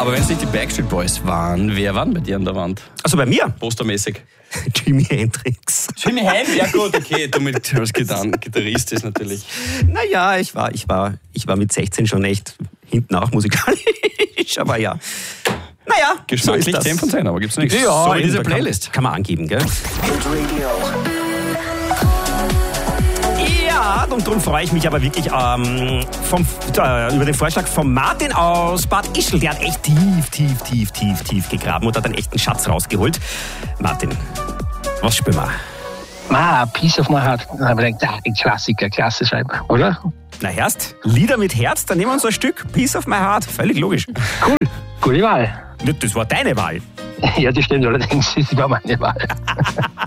Aber wenn es nicht die Backstreet Boys waren, wer waren bei dir an der Wand? Also bei mir? Postermäßig. Jimi Hendrix. Jimi Hendrix? Ja gut, okay. Du als Gitarrist ist natürlich... Naja, ich war mit 16 schon echt hinten auch musikalisch, aber ja. Naja, geschmacklich so ist das. 10 von 10, aber gibt's nichts. Ja, so wie diese da Playlist. Kann man angeben, gell? Ja, und darum freue ich mich aber wirklich über den Vorschlag von Martin aus Bad Ischl. Der hat echt tief gegraben und hat einen echten Schatz rausgeholt. Martin, was spielen wir? Piece of my heart. Da habe ich gedacht, ein Klassiker, klasse Scheibe, oder? Na erst, Lieder mit Herz, dann nehmen wir uns ein Stück Piece of my heart. Völlig logisch. Cool, gute Wahl. Das war deine Wahl. Ja, das stimmt allerdings, das war meine Wahl.